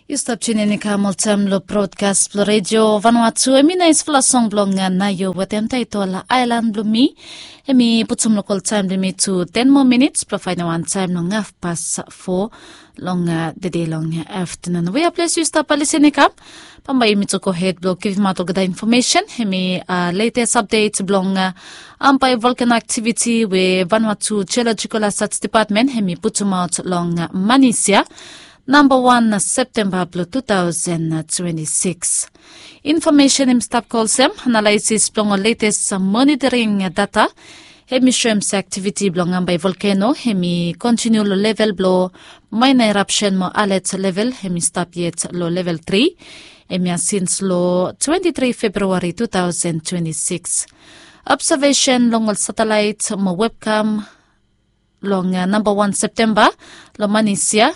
You stop tuning in Multim lo broadcast lo radio Vanuatu emina is full song blong na yo watem title Island Blumi emi putum local time limit to 10 more minutes provide one time long half past 4 long the day long afternoon. We are pleased you stop listening up. Pambay mi to go ahead blog give mato gada information emi latest updates blong ampay volcano activity we Vanuatu Geological Assets Department emi putum out long Manisia Number 1 September 2026. Information im stop calls them analysis blong latest monitoring data hemi shrimps activity blong by volcano hemi continue low level blow minor eruption mo alert level hemi stop yet low level 3 hemi since low 23 February 2026. Observation long satellite mo webcam long number 1 September lo Manisia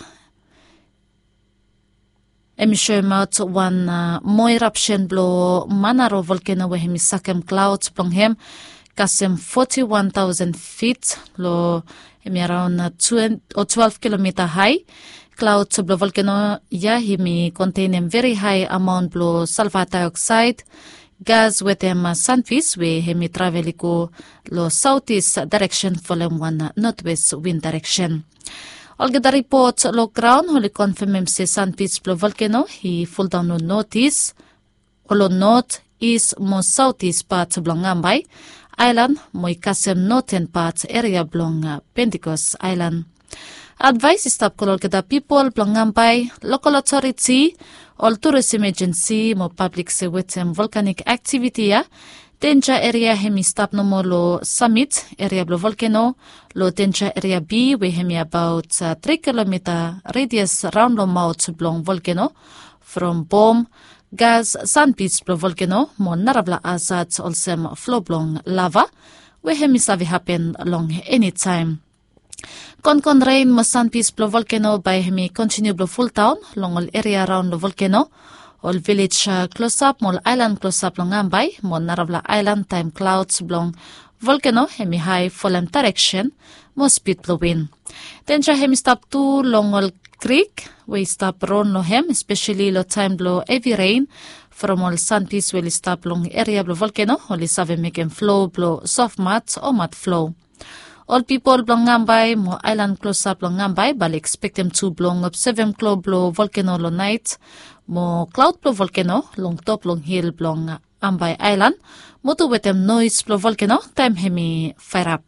emission out one more eruption blow Manaro volcano where him sakem clouds blong him kasem 41,000 feet lo him around 12 kilometer high clouds blow volcano ya him contain very high amount blow sulfur dioxide gas with him sunfish where him travel go lo southeast direction following one northwest wind direction. Olga the report low ground holi confirm se Sunfish blow volcano he fall down no notice olo north east mo southeast part blongambay island mo kasem northern part area blong Pentecost Island. Advice stop kolol the people blongambay local authority all tourism agency mo public se wetem volcanic activity ya danger area hemi stop no more lo summit area blow volcano lo danger area B we hemi about 3 kilometer radius round lo mouth blong volcano from bomb gas Sunfish blow volcano mo narabla azat olsem flow blong lava we hemi savi happen along anytime. Kon rain mo Sunfish blow volcano by hemi continue blow full town long all area around the volcano all village close up mol island close up long ambay mo naravla island time clouds blong volcano hemi high fallen direction mo speed blow wind then hemi stop to long all creek we stop ron lo hem especially lo time blow heavy rain from all Sunfish will stop long area blow volcano only save make flow blow soft mat or mat flow. All people blong ngambay mo island close up long ngambay bali expect them to blong up 7 cloud blow volcano lo night mo cloud blow volcano long top long hill blong ambay island mo to wetem noise blow volcano time hemi fire up.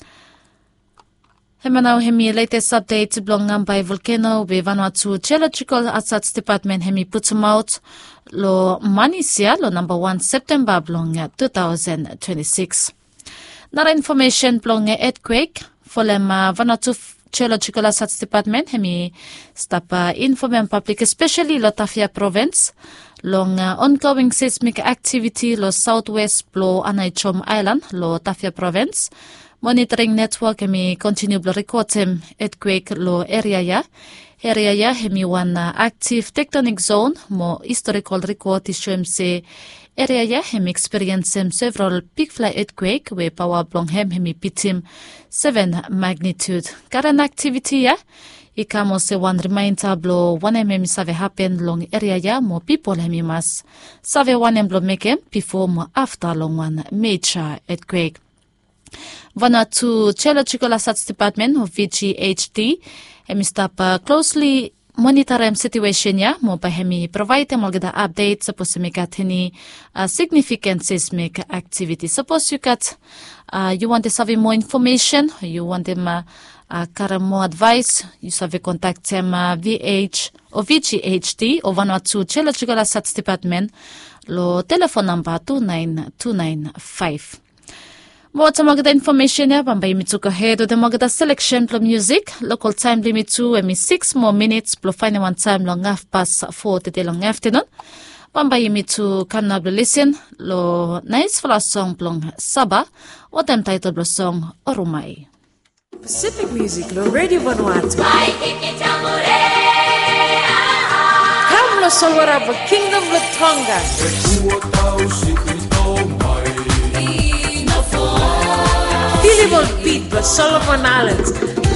Hemanaw hemi latest update blong ambay volcano we Vanuatu Geological Assets Department hemi putum out lo Manisia lo number 1 September blong 2026. Nara information blong earthquake folem Vanuatu Geological Assets Department hemi stop inform public especially lo Tafia province long ongoing seismic activity lo southwest blow Anaichom Island lo Tafia province monitoring network hemi continue blow record earthquake lo area ya hemi one active tectonic zone mo historical record is se area ya hemi experience several big fly earthquake we power blong hemi pitim 7 magnitude. Current activity ya ikamo se one reminder blow 1 mm save happen long area ya mo people hemi mas save 1 mm blow make before mo after long one major earthquake. Vanuatu Geological Assets Department of VGHD hemi stop closely monitor situation ya mo pa hemi provide mo gada updates suppose me got any significant seismic activity. Suppose you want to have more information, you want them more advice, you have contact them VH or VGHD or Vanuatu Geological Assets Department lo telephone number 29295. More magada information ya bambay mitsuko head of the magada selection plo music local time limit to 6 more minutes plo final one time long half past 4 today long afternoon bambay mitu kanab listen lo nice for song plong Saba what them title blo song Orumay Pacific Music lo Radio Vanuatu Come lo solwara ba Kingdom lo Tonga Kilibol beat by Solomon Islands